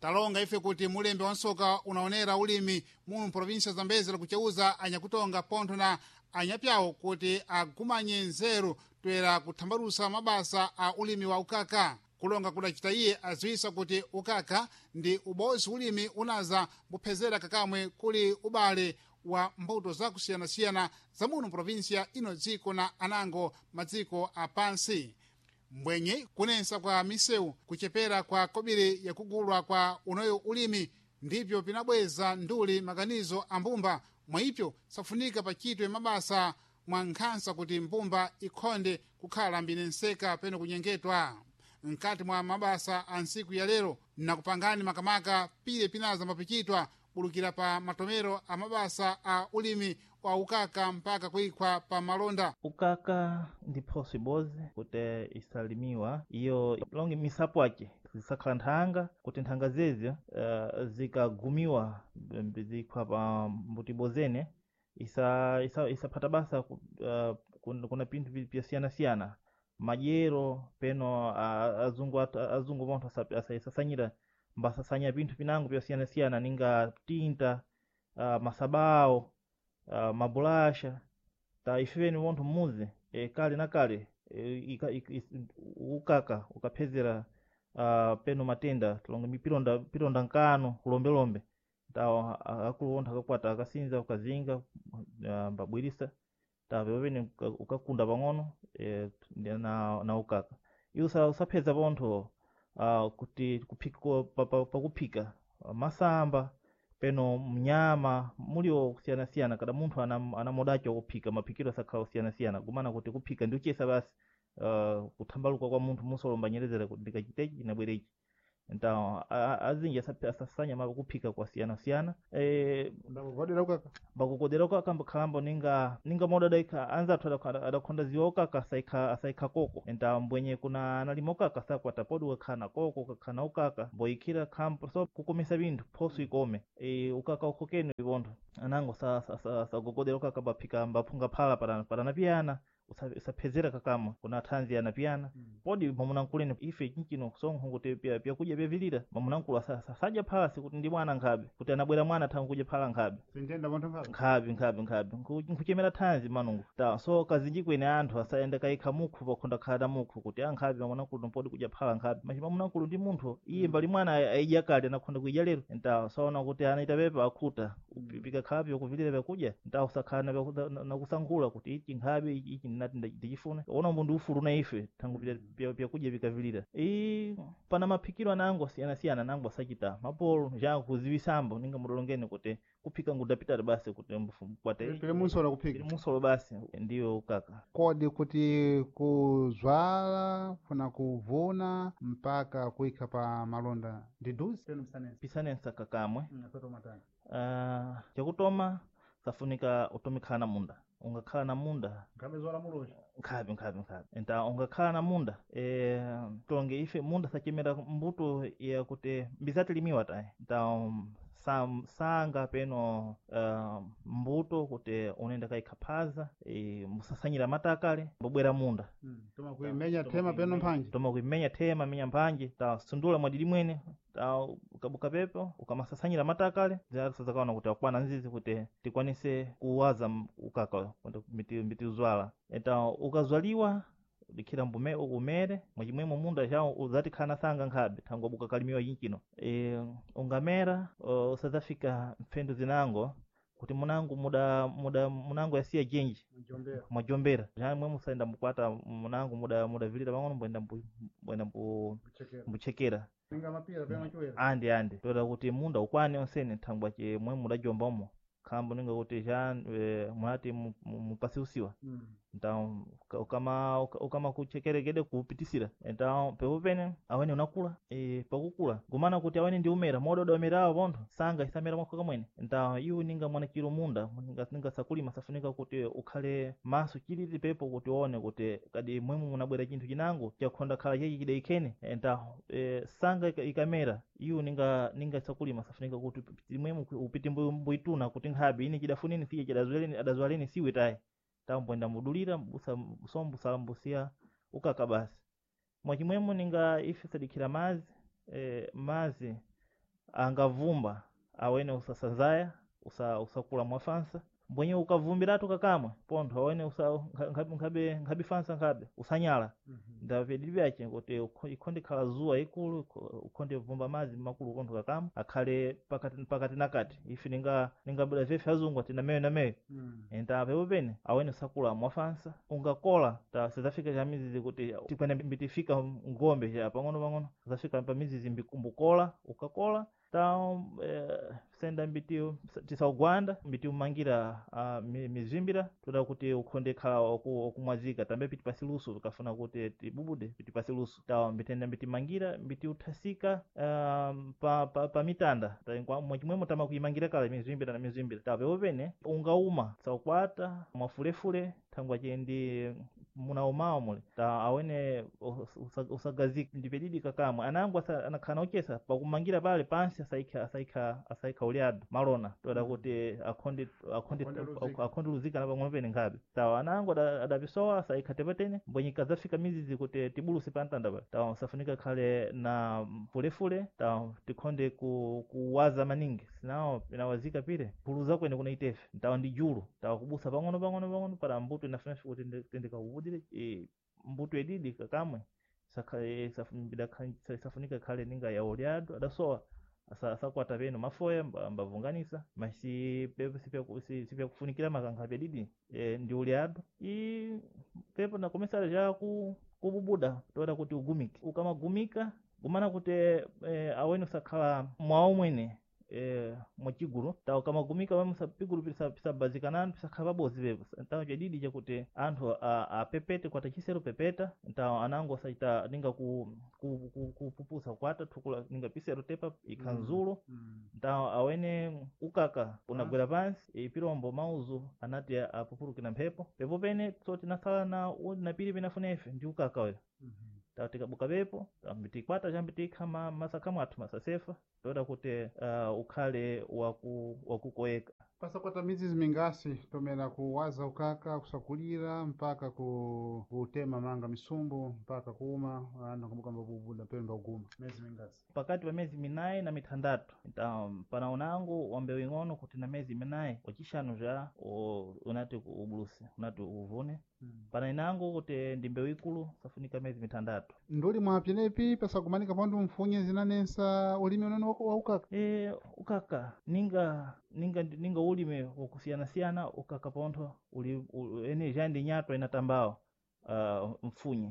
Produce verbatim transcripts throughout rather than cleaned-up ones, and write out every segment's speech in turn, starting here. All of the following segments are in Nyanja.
talonga ife kuti mulembe wa nsoka unaonera ulimi muno provinsia zambezi lakucheuza anyakutonga pontho na anyapyawo kuti agumanye nzeru toera kuthambalusa mabasa a ulimi wa ukaka. Kulonga kudacita iye aziwisa kuti ukaka ndi ubozi ulimi unaza buphezera kakamwe kuli ubale wa mbuto zakusiyana-siyana za muno provinsia ino dziko na anango madziko apansi. Mbwenye kunensa kwa misewu kuchepera kwa kobiri ya kugulwa kwa unoyo ulimi ndivyo pinabweza nduli maganizo a mbumba mwaipyo safunika pachitwe mabasa mwa nkhansa kuti mbumba ikhonde kukhala mbine nseka peno kunyengetwa. Nkati mwa mabasa a nsiku ya lero na kupangani makamaka pile pinaza mapichitwa bulukira pa matomero a mabasa a ulimi wa ukaka mpaka kuikwa pa malonda. Ukaka ndi possible kuti isalimiwa iyo longi misapo ake zisakhala nthanga kuti nthanga zezi uh, zikagumiwa zikwa pa mbutibozene isa isa isapata basa uh, kuna pintu vyasiyana-siyana majero peno uh, azungu azungu vonto asasanyira mbasasanya pintu pinango vyasiyana-siyana ninga tinta uh, masabao uh, mabulasha ta ifeni vonto muze e, kale na kale e, ika, ika, ukaka ukaphezera uh, peno matenda tulonga mipironda pironda nkano kulombelombe ta akulu vonto akakwata akasinza ukazinga uh, mbabwirisa ta vevene ukakunda pang'ono e, na, na ukaka iyo usapheza vonto uh, kuti kupika pakupika pa, pa masamba peno mnyama mulio kusiyana-siyana kada munthu ana, ana modacho kupika mapikiro sakhala kusiyana-siyana kumana kuti kupika ndi uchesa basi uh, kuthambaluka kwa munthu musolomba nyerezera kuti ndikachitechi chinabwerechi então azinji asasanya mapa kupika kwa siyana-siyana eh ndakukodera ukaka bakukodera ukaka mbakhalambo ninga ninga moda daika anza thoda adakhonda ziyoka kasaika asaika koko então mbwenye kuna analimoka kasakwata podu kakhana koko kakhana ukaka boikira khampo so kukomesa binthu phoso ikome eh ukaka ukokene bibondo anango sa sa sa kukodera ukaka baphika mbaphunga phala para para napiyana usaphezera kakama kuna thanzi yanapiyana mm. Podi mamunankuleni ife chinchino kusongo kuti pia pia kuja bevilira mamunankulu saja phasi kuti ndi mwana nkhabe kuti anabwera mwana thangu kuja phala nkhabe sintenda bontho nkhabe nkhabe nkhabe nkhabe nkuchemera thanzi manungu ta so kazinji kwene anthu asaenda kaikha mukhu pakhonda khada mukhu kuti ankhabe mamunankulu mpodi kuja phala nkhabe machi mamunankulu ndi munthu iye mbali mwana aija kale anakhonda kuija lero nta saona kuti anaita pepa akhuta upika khabe kuvilira pakuja nta usakhala na kusangula kuti ichi nkhabe ichi nati ndachifuna ona mundu ufulu na ife thangu pia pia kuja vikavilira e pana maphikiro anango siyana-siyana nango asachita mapolo jangu kuziwisambo ninga mudolongene kuti kuphika ngudapita basi kuti mfukwate pele munsolo kuphika pele munsolo basi ndiyo ukaka kodi kuti kuzwala funa kuvuna mpaka kuika pa malonda ndiduzi peno msanensa pisanensa kakamwe mm, uh, chakutoma safunika utomikhala na munda ungakhala na munda ngabe zwala mulosha nkhabe nkhabe nkhabe enta ungakhala na munda eh tonge ife munda sachimera mbuto ya kuti mbizati limiwa tayi enta sam sanga peno uh, mbuto kuti unenda kaikhapaza e, musasanyira matakale mbobwera munda mm. Toma kuimenya tema peno mphanje toma kuimenya tema menya mphanje ta sundula mwadili mwene ta ukabuka pepo ukamasasanyira matakale ziyarisa zakaona kuti akwana nzizi kuti tikwanise kuwaza ukaka miti miti uzwala eta ukazwaliwa dikhira mbume umere mwachimwemo munda chao uzati khana sanga nkhabe thango buka kalimiwa chinchino e ungamera usazafika mphendo zinango kuti munangu muda muda munangu yasiya jenji mjombera mwajombera jamwe musaenda mukwata munangu muda muda vilira bangono mbwenda mbu mbwenda mbu mbuchekera ninga mapira pema chwera andi andi toda kuti munda ukwane onsene thangwa che mwe muda jombomo khambo ninga kuti jan e, mwati mupasi usiwa mm. Então ukama ukama kuchekeregede kupitisira então peupene awene unakula e pakukula gumana kuti awene ndi umera mododo umerawo bontho sanga isamera mwako kamwene então iwo ninga mwana chiro munda ninga ninga sakulima safunika kuti ukhale maso chilili pepo kuti uone kuti kadi mwemu munabwera chinthu chinango chakhonda khala chechi chideikene então e, sanga ikamera iwo ninga ninga sakulima safunika kuti mwemu upiti mbuituna kuti nkhabe ini chidafunini sije chidazwaleni adazwaleni siwe tayi tambwenda mudulira busa sombu salambusia ukaka basi mwachimwemo ninga ife sadikira mazi e, mazi angavumba awene usasanzaya usa usakula mwafansa mbwenye ukavumbiratu kakamwe pontho awene usa nkhabe nkhabe nkhabe fansa nkhabe usanyala ndapedi byache kuti ikhonde khala zuwa ikulu ukhonde vumba mazi makulu kontho kakamwe akhale pakati pakati nakati ife ninga ninga bula vefe azungu ati nameyo nameyo enta pepopene awene usakula mwafansa ungakola ta sizafika chamizizi kuti tikwene mbitifika ngombe cha pang'ono pang'ono zafika pamizizi mbikumbukola ukakola ta eh, senda mbitiyo tisaugwanda mbitiyo mangira uh, mizimbira toda kuti ukhonde khala okumwazika tambe piti pasiluso ukafuna kuti tibubude piti pasiluso ta mbitenda mbiti mangira mbiti uthasika um, pa, pa, pa mitanda ta mwachimwemo tama kuimangira kala mizimbira na mizimbira ta pepopene ungauma saukwata mwafulefule thangwa chendi munaumao mule ta awene usagazika ndipedidi kakamwe anangu anakhana ochesa pakumangira pale pansi asaika asaika asaika uliado malona toda kuti akhonde akhonde akhonde luzika na pang'ono pene nkhabe tawa anangu adapisowa asaika tepatene mbwenyika zafika mizizi kuti tibuluse pantanda pale tawa usafunika khale na fulefule tawa tikhonde ku, kuwaza maningi sinawo inawazika pile puluza kwene kuna itefe tawa ndi julu tawa kubusa pang'ono pang'ono pang'ono para mbuto inafuna kuti tendeka kubudire e, mbuto edidi kakamwe sakha safunika safunika khale ninga ya uliado adasowa asa asakwata peno mafoya mbavunganisa masi pepo sipe sipe kufunikira makankha pedidi e, ndi uliado i pepo na komesa ja ku kububuda toda kuti ugumike ukamagumika gumana kuti e, awene usakhala mwawo mwene eh mwachiguru tawo kama gumika bamusa piguru pisa pisa bazikanana pisa khababozi bebo tawo jadidi chakuti anthu apepete kwata chisero pepeta tawo anango saita ninga ku kupupusa ku, ku, kwata thukula ninga pisero tepa ikhanzulu mm. tawo awene ukaka unagwera pansi ipirombo mauzu anati apupurukina mphepo pepo pene tsoti nasala na napiri pinafunefe ndi ukaka wewe mm-hmm. tawo tikabuka pepo ambitikwata chambitikha masakamu athu masasefa toda kuti uh, ukhale waku wakukoeka pasakwata mizizi mingasi tomera kuwaza ukaka kusakulira mpaka ku kutema manga misumbu mpaka kuuma ana kumukamba bubuda pemba uguma miezi mingasi pakati pa miezi minayi na mitandatu um, pana unangu wambe wing'ono kuti na miezi minayi wachishanu ja unati ubulusi unati uvune hmm. pana inangu kuti ndimbe wikulu safunika miezi mitandatu nduli mwapyenepi pasakumanika pandu mfunye zinanensa ulimi unono wa ukaka e ukaka ninga ninga ninga ulime wakusiyana siyana ukaka pontho uli ene jandi nyato inatambao uh, mfunye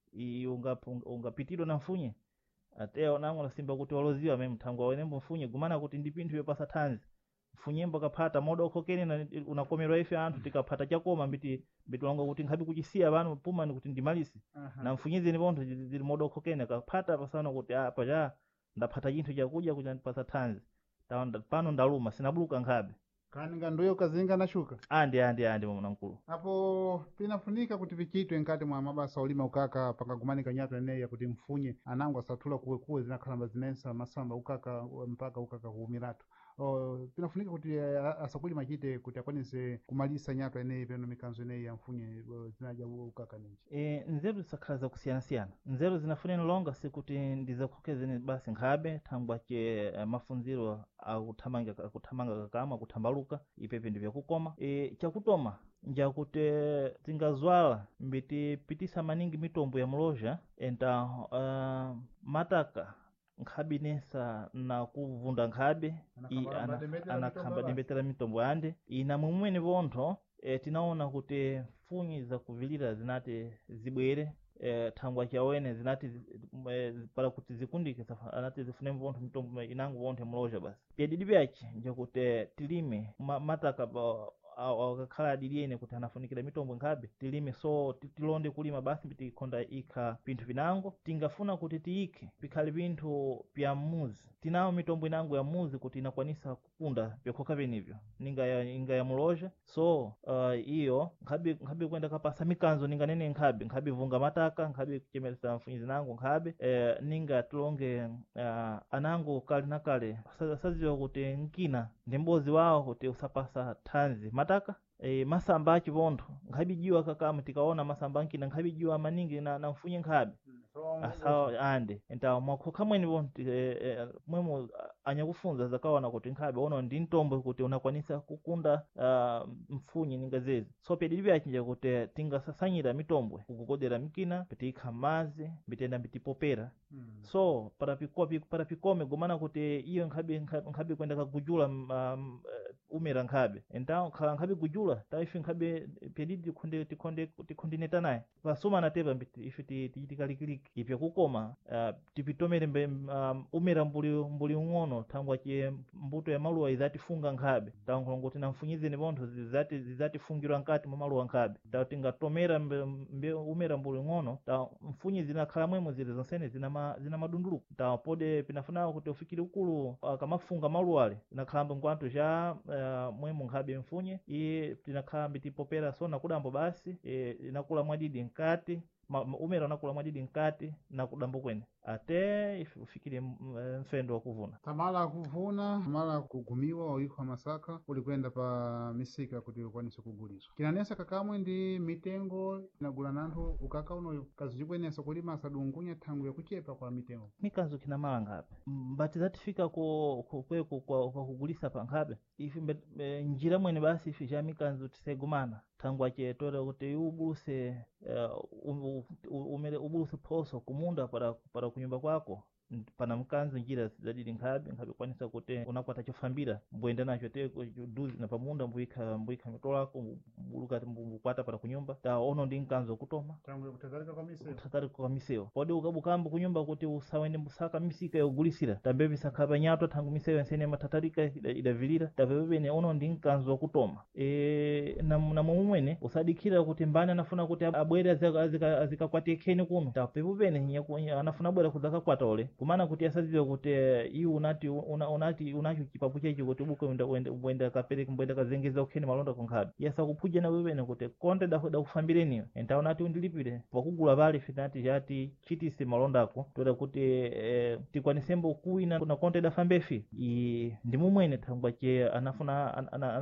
i unga ungapitiro na mfunye ateo nango nasimba kuti waloziwa meme mtangwa wenembo mfunye gumana kuti ndipinthu yopasa thanzi mfunyembo kapata modo okokene na unakomerwa ife anthu tikapata chakoma mbiti mbiti wanga kuti nkhabi kuchisiya banu puma ni kuti ndimalisi uh-huh. na mfunyize ni pontho zili modo okokene kapata pasana kuti apa ja ndapata chinthu chakuja kuti ndipasa thanzi tawa pano ndaluma sinabuluka nkhabe kani ngandoyo kazinga na shuka andi andi andi mwana mkulu hapo pinafunika kuti vichitwe nkati mwa mabasa ulima ukaka pangagumanika nyato eneya kuti mfunye anangu asatula kuwe kuwe zinakhalamba zinensa masamba ukaka mpaka ukaka kuumiratu o pinafunika kuti asakuli machite kuti akwanise kumalisa nyato eneyi peno mikanzo eneyi ya mfunye zinaja ukaka ninji e nzeru sakhala za kusiyana siyana nzeru zinafuneni longa sikuti ndizakukezeni basi nkhabe thangwa che uh, mafunziro akuthamanga akuthamanga kakama kutambaluka ipepe ndivyo kukoma e chakutoma njakuti tingazwala mbiti pitisa maningi mitombo ya mloja enta uh, mataka nkhabi nesa na kuvunda nkhabe anakhamba dembetera mitombo ande ina mumwene vontho e, tinaona kuti funyi za kuvilira zinati zibwere e, thangwa chawene zinati e, para kuti zikundike anati zifune vontho mitombo inangu vontho mloja basi pyadidi byachi njakuti tilime ma, mataka ba, akakhala adiliyene kuti anafunikira mitombo nkhabe tilime so tilonde kulima basi mbiti ikhonda ikha pinthu pinango tingafuna kuti tiikhe pikhale pinthu pya muzi tinawo mitombo inango ya muzi kuti inakwanisa kupunda pyakhoka penivyo ninga ya inga ya muloja so uh, iyo nkhabe nkhabe kwenda kapasa mikanzo ninga nene nkhabe nkhabe vunga mataka nkhabe kuchemelesa mfunyizi nango nkhabe eh, ninga tilonge uh, anango kali nakale saziwa kuti nkina ndi mbozi wawo kuti usapasa thanzi mataka e, masamba achivontho nkhabi jiwa kakama tikaona masamba nkina nkhabi jiwa maningi na, na mfunye nkhabe asawa ande enta mwakhoka mwenebo mwemo anyakufunza zakawana kuti nkhabe ono ndi ntombo kuti unakwanisa kukunda uh, mfunyi ninga zezi so pedilibe achinja kuti tingasasanyira mitombwe kukukodera mikina pitikha mazi mbitenda mbitipopera mm. so para pikopi para pikome gomana kuti iyo nkhabe nkhabe kwenda kagujula um, umera nkhabe enta khala nkhabe gujula taifi nkhabe pedidi tikonde tikonde tikondineta naye pasoma natepa ife titikalikiliki ipya kukoma uh, tipitomere mbe um, umera mbuli mbuli ung'ono thangwa che mbuto ya maluwa izatifunga nkhabe tankhula kuti namfunyizeni bontho zizati zizatifungirwa nkati mwa maluwa nkhabe ta tingatomera mbe, mbe umera mbuli ung'ono ta mfunyi zinakhala mwemo zile zonsene zina ma, zina madunduluko ta pode pinafuna kuti ufikire ukulu akamafunga uh, maluwale zinakhala ngwanto ja uh, mwemo nkhabe mfunye iye tinakhala mbitipopera sona kudambo basi e, inakula mwadidi nkati umera unakula mwadidi nkati na kudambo kwene ate ufikire mfendo wa kuvuna tamala kuvuna tamala kugumiwa oikha masaka uli kwenda pa misika kuti ukwanise kuguliswa kinanesa kakamwe ndi mitengo inagula nanthu ukaka uno kazi chikwenesa kulima asadungunya thangu yakuchepa kwa mitengo mikazo kina mala ngapi mbati zatifika ku kweko kwa kugulisa pa nkhabe ifi e, njira mwene basi ifi ja mikanzo tisegumana thangu achetora kuti ubuluse uh, umere ubuluse poso kumunda para para kunyumba kwako pana mkanzo njira zadili nkhabe nkhabe kwanisa kuti unakwata chofambira mbwenda nacho te duzi na pamunda mbuika mbuika mitolako mbulukati mbukwata para kunyumba ta ono ndi mkanzo kutoma tangu kutakalika kwa miseo kutakalika kwa miseo pode ukabukambo kunyumba kuti usawende musaka misika yogulisira tambe bisaka banyato tangu miseo ensene matatarika idavilira tabebene ono ndi mkanzo kutoma e na na mumwene usadikira kuti mbana anafuna kuti abwere azikakwatikheni kuno tapebubene anafuna bwera kuzaka kwata ole kumana kuti asaziwe kuti iu unati una, unati unacho chipapu chechi kuti buko uenda kapereka mbwenda kazengeza ukheni malonda kunkhabe yasa kupuja na wewene kuti konde da da kufambireni enta unati undilipire pakugula bali finati jati chitise malondako toda kuti eh, tikwanisembo kuina kuna konde da fambefi i ndi mumwene thangwa che anafuna an, an, an,